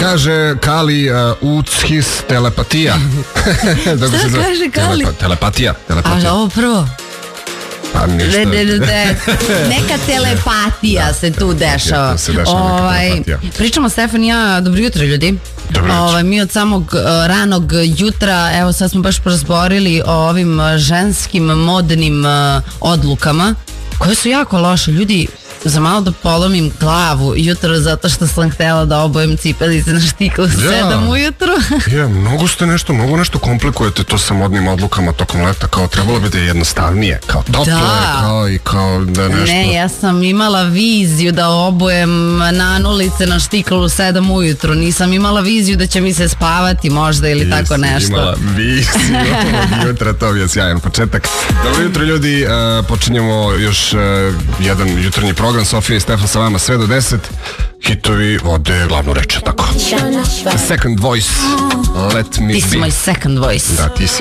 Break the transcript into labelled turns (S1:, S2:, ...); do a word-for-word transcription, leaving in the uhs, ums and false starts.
S1: Kaže Kali, uh, uchis telepatija.
S2: Šta kaže Kali?
S1: Telepa, telepatija. telepatija.
S2: A ovo prvo?
S1: Pa ništa.
S2: Ne, ne, ne, ne. Neka telepatija da, se tu dešava.
S1: Tu se dešava
S2: ovaj, pričamo Stefan i ja, dobro jutro ljudi. Ovaj, mi od samog uh, ranog jutra, evo sad smo baš porazborili o ovim uh, ženskim modnim uh, odlukama koje su jako loše. Ljudi, za malo da polomim glavu jutro zato što sam htjela da obojem cipelice na štiklu u sedam ujutru.
S1: Je, mnogo ste nešto, mnogo nešto komplikujete to sa modnim odlukama tokom leta, kao trebalo bi da je jednostavnije, kao toplo je,
S2: da.
S1: kao i kao da nešto...
S2: Ne, ja sam imala viziju da obojem nanulice na štiklu u sedam ujutru, nisam imala viziju da će mi se spavati možda ili Jesi tako nešto.
S1: Imala viziju od jutra, to je sjajan početak. Dobro jutro ljudi, uh, počinjemo još uh, jedan jutarnji program. Sofija i Stefan sa vama sve do deset. Hitovi vode glavnu reč, tako. Second voice. Let me
S2: be. Ti si moj second voice.
S1: Da, ti si